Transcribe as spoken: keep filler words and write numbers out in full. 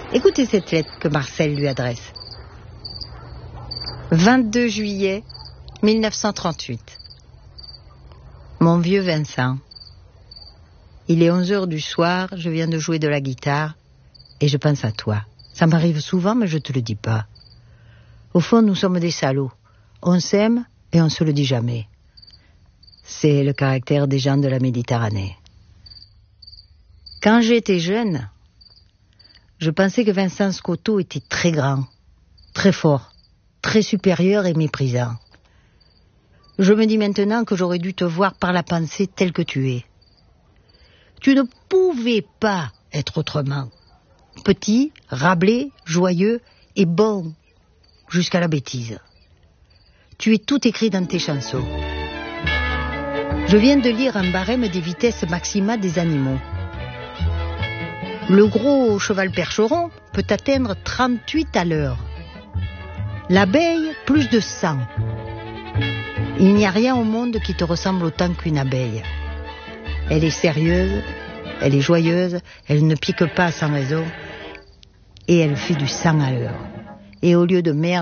Écoutez cette lettre que Marcel lui adresse. vingt-deux juillet mille neuf cent trente-huit. Mon vieux Vincent, il est onze heures du soir, je viens de jouer de la guitare et je pense à toi. Ça m'arrive souvent, mais je te le dis pas. Au fond, nous sommes des salauds. On s'aime et on se le dit jamais. C'est le caractère des gens de la Méditerranée. Quand j'étais jeune, je pensais que Vincent Scotto était très grand, très fort, très supérieur et méprisant. Je me dis maintenant que j'aurais dû te voir par la pensée telle que tu es. Tu ne pouvais pas être autrement. Petit, rablé, joyeux et bon jusqu'à la bêtise. Tu es tout écrit dans tes chansons. Je viens de lire un barème des vitesses maximales des animaux. Le gros cheval percheron peut atteindre trente-huit à l'heure. L'abeille, plus de cent. Il n'y a rien au monde qui te ressemble autant qu'une abeille. Elle est sérieuse, elle est joyeuse, elle ne pique pas sans raison et elle fait du cent à l'heure. Et au lieu de merde,